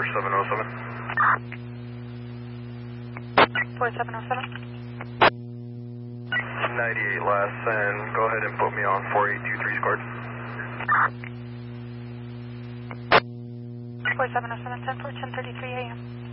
4707. 98 last, and go ahead and put me on 4823 squared. 4707, 10 for 10:33 a.m.